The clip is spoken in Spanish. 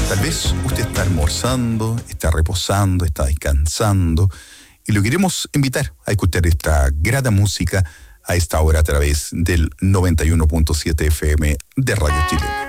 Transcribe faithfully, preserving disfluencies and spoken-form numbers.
Tal vez usted está almorzando, está reposando, está descansando y lo queremos invitar a escuchar esta grata música a esta hora a través del noventa y uno punto siete F M de Radio Chile.